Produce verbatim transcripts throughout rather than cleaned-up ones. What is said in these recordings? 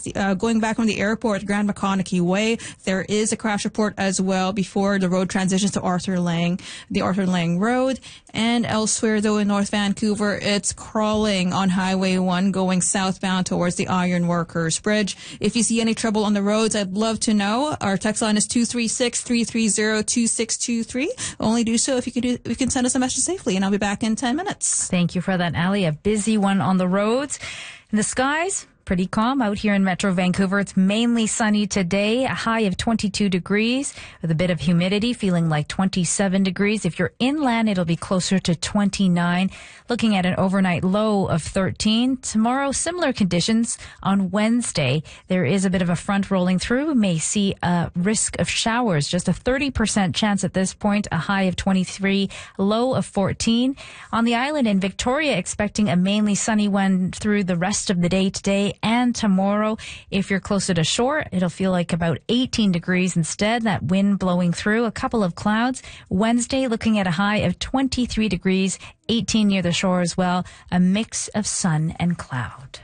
the, uh, going back from the airport, Grand McConaughey Way, there is a crash report as well before the road transitions to Arthur Lang, the Arthur Lang Road. And elsewhere, though, in North Vancouver, it's crawling on Highway one going southbound towards the Iron Workers Bridge. If you see any trouble on the roads, I'd love to know. Our text line is two three six, three three zero, two six two three. Only do so if you can do, you can send us a message safely, and I'll be back in ten minutes. Thank you for that, Ali. A busy one on the roads. In the skies, pretty calm out here in Metro Vancouver. It's mainly sunny today, a high of twenty-two degrees with a bit of humidity, feeling like twenty-seven degrees. If you're inland, it'll be closer to twenty-nine. Looking at an overnight low of thirteen. Tomorrow, similar conditions. On Wednesday, there is a bit of a front rolling through. We may see a risk of showers, just a thirty percent chance at this point, a high of twenty-three, low of fourteen. On the island in Victoria, expecting a mainly sunny one through the rest of the day today and tomorrow. If you're closer to shore, it'll feel like about eighteen degrees instead. That wind blowing through, a couple of clouds. Wednesday, looking at a high of twenty-three degrees, eighteen near the shore as well. A mix of sun and cloud.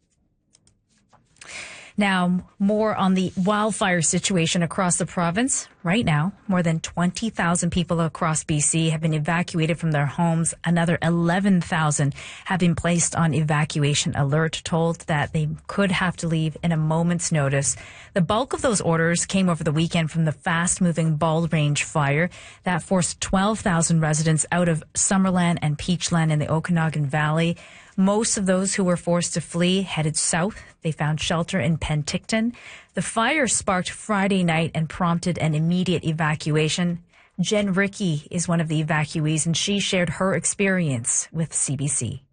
Now, more on the wildfire situation across the province. Right now, more than twenty thousand people across B C have been evacuated from their homes. Another eleven thousand have been placed on evacuation alert, told that they could have to leave in a moment's notice. The bulk of those orders came over the weekend from the fast-moving Bald Range fire that forced twelve thousand residents out of Summerland and Peachland in the Okanagan Valley. Most of those who were forced to flee headed south. They found shelter in Penticton. The fire sparked Friday night and prompted an immediate evacuation. Jen Rickey is one of the evacuees, and she shared her experience with C B C.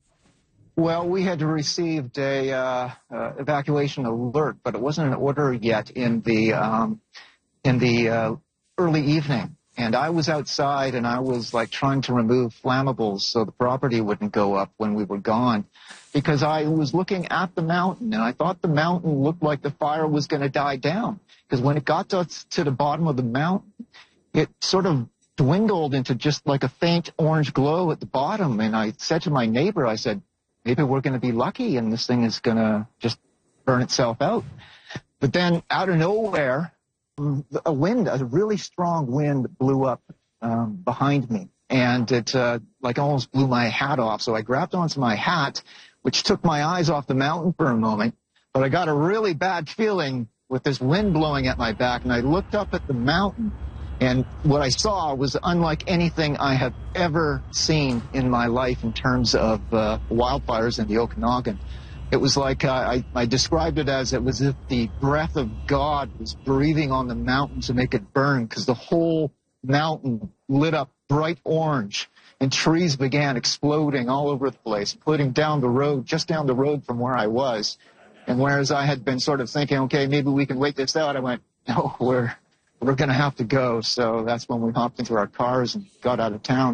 Well, we had received a uh, uh, evacuation alert, but it wasn't an order yet in the um, in the uh, early evening. And I was outside, and I was like trying to remove flammables so the property wouldn't go up when we were gone, because I was looking at the mountain, and I thought the mountain looked like the fire was going to die down. Because when it got to, to the bottom of the mountain, it sort of dwindled into just like a faint orange glow at the bottom. And I said to my neighbor, I said, maybe we're going to be lucky, and this thing is going to just burn itself out. But then out of nowhere, a wind, a really strong wind blew up um, behind me, and it uh, like almost blew my hat off. So I grabbed onto my hat, which took my eyes off the mountain for a moment, but I got a really bad feeling with this wind blowing at my back, and I looked up at the mountain, and what I saw was unlike anything I have ever seen in my life in terms of uh, wildfires in the Okanagan. It was like, uh, I, I described it as it was as if the breath of God was breathing on the mountain to make it burn, because the whole mountain lit up bright orange, and trees began exploding all over the place, including down the road, just down the road from where I was. And whereas I had been sort of thinking, okay, maybe we can wait this out, I went, no, we're, we're going to have to go. So that's when we hopped into our cars and got out of town.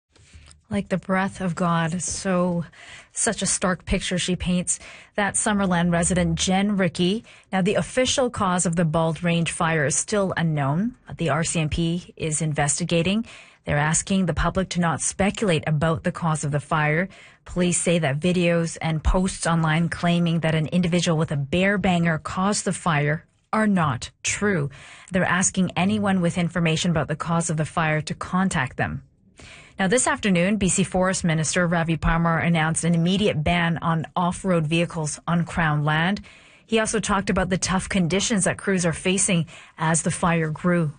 Like the breath of God. So, such a stark picture she paints. That Summerland resident, Jen Rickey. Now, the official cause of the Bald Range fire is still unknown. The R C M P is investigating. They're asking the public to not speculate about the cause of the fire. Police say that videos and posts online claiming that an individual with a bear banger caused the fire are not true. They're asking anyone with information about the cause of the fire to contact them. Now, this afternoon, B C Forest Minister Ravi Parmar announced an immediate ban on off-road vehicles on Crown land. He also talked about the tough conditions that crews are facing as the fire grew.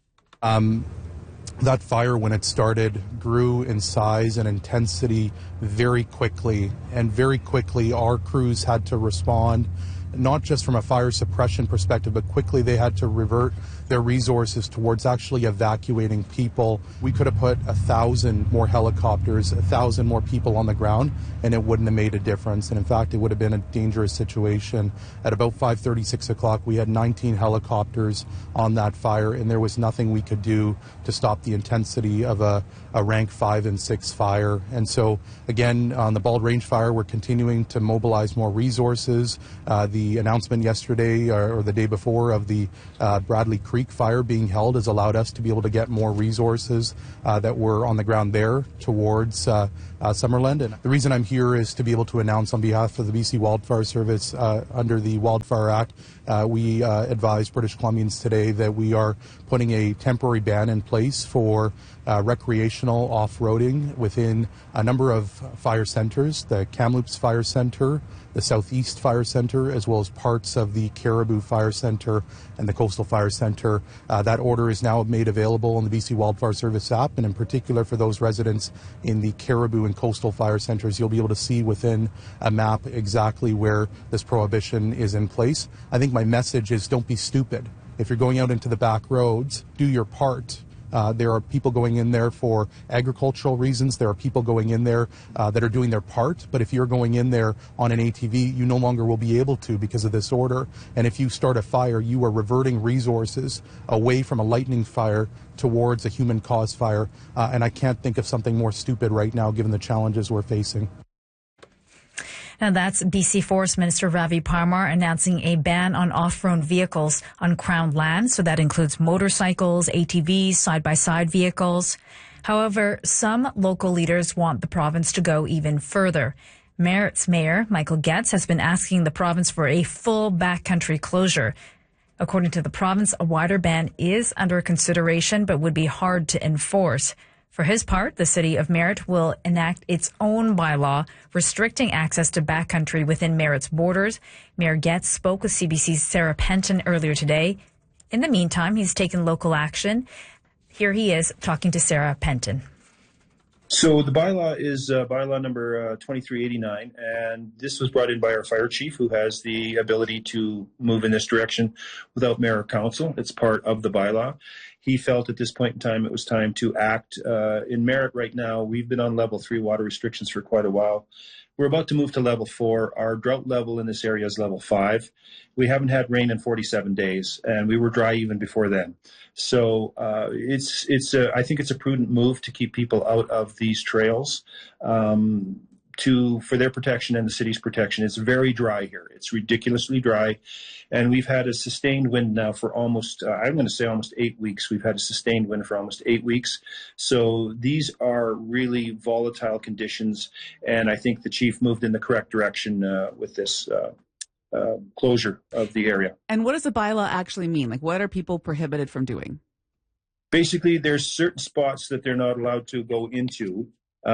Um, that fire, when it started, grew in size and intensity very quickly. And very quickly, our crews had to respond, not just from a fire suppression perspective, but quickly they had to revert their resources towards actually evacuating people. We could have put a thousand more helicopters, a thousand more people on the ground, and it wouldn't have made a difference. And in fact, it would have been a dangerous situation. At about five thirty, six o'clock, we had nineteen helicopters on that fire, and there was nothing we could do to stop the intensity of a, a rank five and six fire. And so, again, on the Bald Range fire, we're continuing to mobilize more resources. Uh, the the announcement yesterday or, or the day before of the uh, Bradley Creek fire being held has allowed us to be able to get more resources uh, that were on the ground there towards uh, uh, Summerland. And the reason I'm here is to be able to announce on behalf of the B C Wildfire Service uh, under the Wildfire Act, uh, we uh, advised British Columbians today that we are putting a temporary ban in place for uh, recreational off-roading within a number of fire centres, the Kamloops Fire Centre, the Southeast Fire Centre, as well as parts of the Caribou Fire Centre and the Coastal Fire Centre. Uh, that order is now made available on the B C Wildfire Service app, and in particular for those residents in the Caribou and Coastal Fire Centres, you'll be able to see within a map exactly where this prohibition is in place. I think my message is don't be stupid. If you're going out into the back roads, do your part. Uh, there are people going in there for agricultural reasons. There are people going in there uh, that are doing their part. But if you're going in there on an A T V, you no longer will be able to because of this order. And if you start a fire, you are reverting resources away from a lightning fire towards a human-caused fire. Uh, and I can't think of something more stupid right now, given the challenges we're facing. And that's B C Forest Minister Ravi Parmar announcing a ban on off-road vehicles on Crown land. So that includes motorcycles, A T Vs, side-by-side vehicles. However, some local leaders want the province to go even further. Merritt's Mayor Michael Getz has been asking the province for a full backcountry closure. According to the province, a wider ban is under consideration but would be hard to enforce. For his part, the city of Merritt will enact its own bylaw restricting access to backcountry within Merritt's borders. Mayor Getz spoke with C B C's Sarah Penton earlier today. In the meantime, he's taken local action. Here he is talking to Sarah Penton. So the bylaw is uh, bylaw number uh, twenty-three eighty-nine, and this was brought in by our fire chief, who has the ability to move in this direction without mayor or council. It's part of the bylaw. He felt at this point in time it was time to act. Uh, in Merritt right now, we've been on level three water restrictions for quite a while. We're about to move to level four. Our drought level in this area is level five. We haven't had rain in forty-seven days, and we were dry even before then. So uh, it's it's a, I think it's a prudent move to keep people out of these trails. Um, to for their protection and the city's protection. It's very dry here. It's ridiculously dry. And we've had a sustained wind now for almost, uh, I'm going to say almost eight weeks. We've had a sustained wind for almost eight weeks. So these are really volatile conditions. And I think the chief moved in the correct direction uh, with this uh, uh, closure of the area. And what does the bylaw actually mean? Like, what are people prohibited from doing? Basically, there's certain spots that they're not allowed to go into.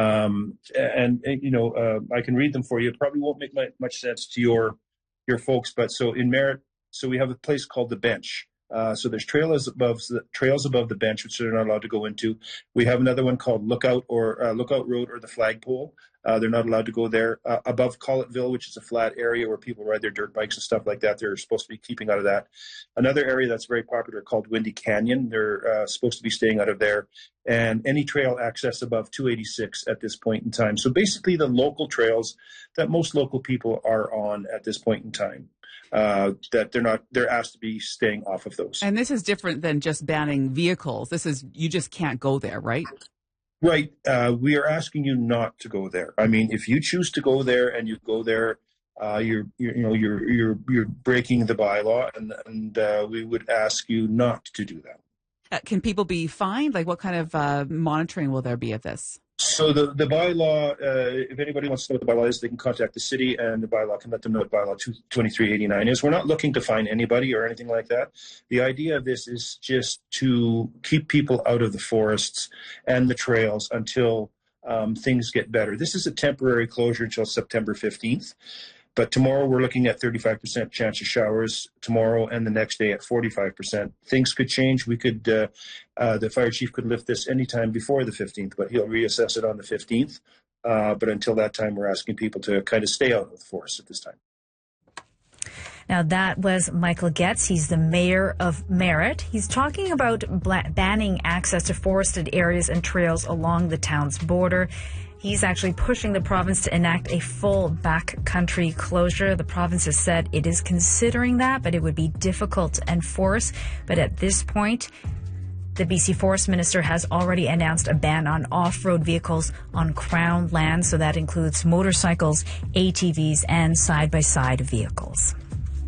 Um, and, and, you know, uh, I can read them for you. It probably won't make my, much sense to your, your folks, but so in Merritt, so we have a place called the Bench. Uh, so there's trails above the trails above the Bench, which they're not allowed to go into. We have another one called Lookout or uh, Lookout Road or the Flagpole. Uh, they're not allowed to go there. Uh, above Collettville, which is a flat area where people ride their dirt bikes and stuff like that, they're supposed to be keeping out of that. Another area that's very popular called Windy Canyon, they're uh, supposed to be staying out of there. And any trail access above two eighty-six at this point in time. So basically the local trails that most local people are on at this point in time. Uh, that they're not, they're asked to be staying off of those. And this is different than just banning vehicles. This is, you just can't go there, right? Right. Uh, we are asking you not to go there. I mean, if you choose to go there and you go there, uh, you're, you're, you know, you're, you're, you're breaking the bylaw, and, and uh, we would ask you not to do that. Uh, can people be fined? Like, what kind of uh, monitoring will there be of this? So the, the bylaw, uh, if anybody wants to know what the bylaw is, they can contact the city, and the bylaw can let them know what bylaw twenty-three eighty-nine is. We're not looking to fine anybody or anything like that. The idea of this is just to keep people out of the forests and the trails until um, things get better. This is a temporary closure until September fifteenth. But tomorrow we're looking at thirty-five percent chance of showers tomorrow, and the next day at forty-five percent. Things could change. We could, uh, uh, the fire chief could lift this anytime before the fifteenth, but he'll reassess it on the fifteenth. Uh, but until that time, we're asking people to kind of stay out of the forest at this time. Now, that was Michael Getz. He's the mayor of Merritt. He's talking about banning access to forested areas and trails along the town's border. He's actually pushing the province to enact a full backcountry closure. The province has said it is considering that, but it would be difficult to enforce. But at this point, the B C Forest Minister has already announced a ban on off-road vehicles on Crown land. So that includes motorcycles, A T Vs, and side-by-side vehicles.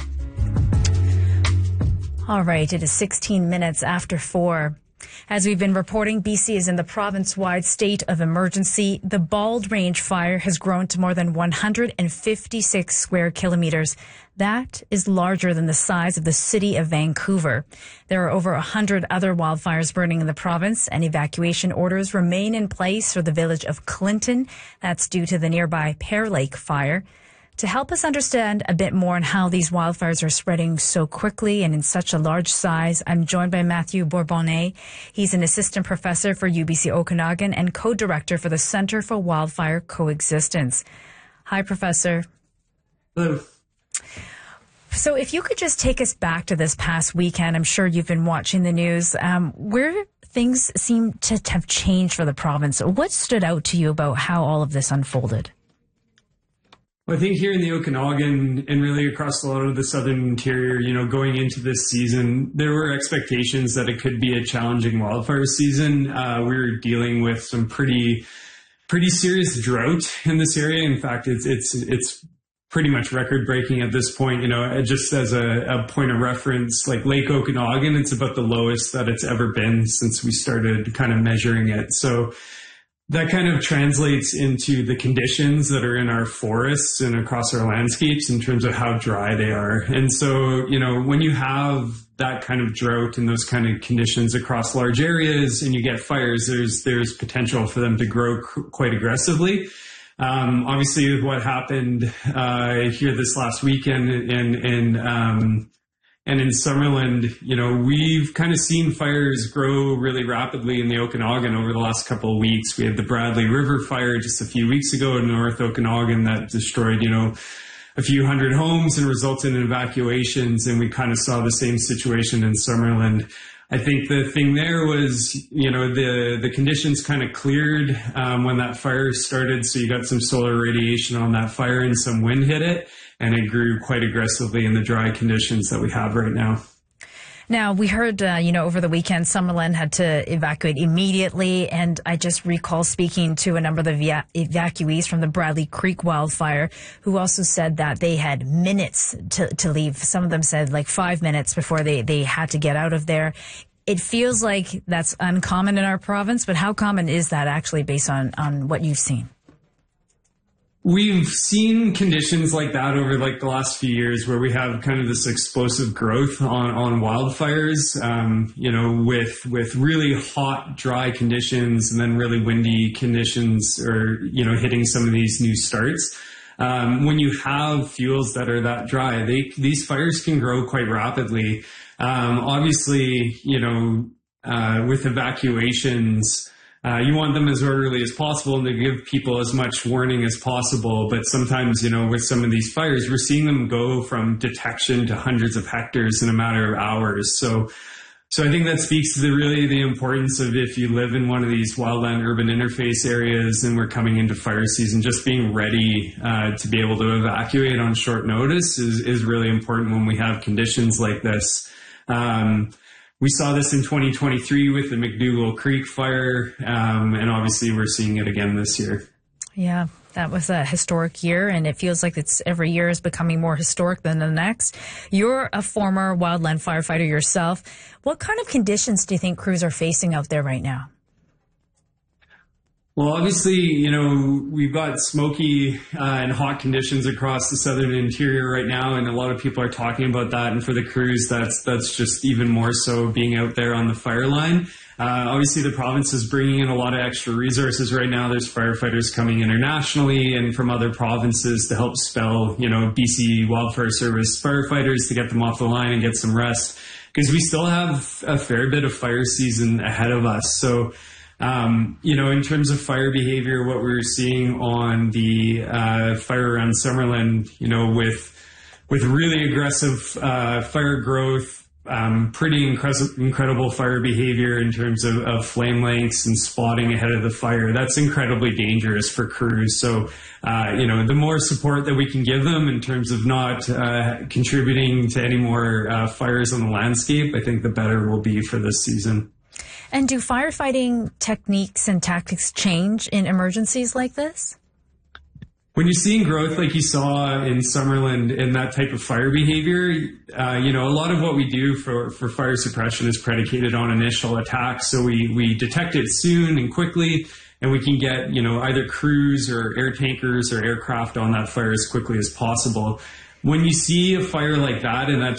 All right, it is sixteen minutes after four. As we've been reporting, B C is in the province-wide state of emergency. The Bald Range fire has grown to more than one hundred fifty-six square kilometers. That is larger than the size of the city of Vancouver. There are over one hundred other wildfires burning in the province, and evacuation orders remain in place for the village of Clinton. That's due to the nearby Pear Lake fire. To help us understand a bit more on how these wildfires are spreading so quickly and in such a large size, I'm joined by Matthew Bourbonnais. He's an assistant professor for U B C Okanagan and co-director for the Center for Wildfire Coexistence. Hi, Professor. Hello. So if you could just take us back to this past weekend, I'm sure you've been watching the news, um, where things seem to have changed for the province. What stood out to you about how all of this unfolded? Well, I think here in the Okanagan and really across a lot of the southern interior, you know, going into this season, there were expectations that it could be a challenging wildfire season. Uh, we were dealing with some pretty, pretty serious drought in this area. In fact, it's it's it's pretty much record breaking at this point. You know, just as a, a point of reference, like Lake Okanagan, it's about the lowest that it's ever been since we started kind of measuring it. So that kind of translates into the conditions that are in our forests and across our landscapes in terms of how dry they are. And so, you know, when you have that kind of drought and those kind of conditions across large areas and you get fires, there's there's potential for them to grow c- quite aggressively. Um, obviously, what happened uh, here this last weekend in in um, and in Summerland, you know, we've kind of seen fires grow really rapidly in the Okanagan over the last couple of weeks. We had the Bradley River fire just a few weeks ago in North Okanagan that destroyed, you know, a few hundred homes and resulted in evacuations. And we kind of saw the same situation in Summerland. I think the thing there was, you know, the, the conditions kind of cleared um, when that fire started. So you got some solar radiation on that fire and some wind hit it. And it grew quite aggressively in the dry conditions that we have right now. Now, we heard, uh, you know, over the weekend, Summerland had to evacuate immediately. And I just recall speaking to a number of the via- evacuees from the Bradley Creek wildfire who also said that they had minutes to, to leave. Some of them said like five minutes before they, they had to get out of there. It feels like that's uncommon in our province, but how common is that actually based on, on what you've seen? We've seen conditions like that over like the last few years where we have kind of this explosive growth on, on wildfires, um, you know, with, with really hot, dry conditions and then really windy conditions or, you know, hitting some of these new starts. Um, when you have fuels that are that dry, they, these fires can grow quite rapidly. Um, obviously, you know, uh, with evacuations, Uh, you want them as orderly as possible and to give people as much warning as possible. But sometimes, you know, with some of these fires, we're seeing them go from detection to hundreds of hectares in a matter of hours. So, so I think that speaks to the really the importance of if you live in one of these wildland urban interface areas and we're coming into fire season, just being ready uh, to be able to evacuate on short notice is, is really important when we have conditions like this. Um, We saw this in twenty twenty-three with the McDougall Creek fire, um, and obviously we're seeing it again this year. Yeah, that was a historic year, and it feels like it's every year is becoming more historic than the next. You're a former wildland firefighter yourself. What kind of conditions do you think crews are facing out there right now? Well, obviously, you know, we've got smoky uh, and hot conditions across the southern interior right now, and a lot of people are talking about that. And for the crews, that's that's just even more so being out there on the fire line. Uh, obviously, the province is bringing in a lot of extra resources right now. There's firefighters coming internationally and from other provinces to help spell, you know, B C Wildfire Service firefighters to get them off the line and get some rest, because we still have a fair bit of fire season ahead of us. So, Um, you know, in terms of fire behavior, what we're seeing on the uh, fire around Summerland, you know, with with really aggressive uh, fire growth, um, pretty incre- incredible fire behavior in terms of, of flame lengths and spotting ahead of the fire. That's incredibly dangerous for crews. So, uh, you know, the more support that we can give them in terms of not uh, contributing to any more uh, fires on the landscape, I think the better we'll be for this season. And do firefighting techniques and tactics change in emergencies like this? When you're seeing growth like you saw in Summerland and that type of fire behavior, uh, you know, a lot of what we do for, for fire suppression is predicated on initial attacks. So we, we detect it soon and quickly, and we can get, you know, either crews or air tankers or aircraft on that fire as quickly as possible. When you see a fire like that and that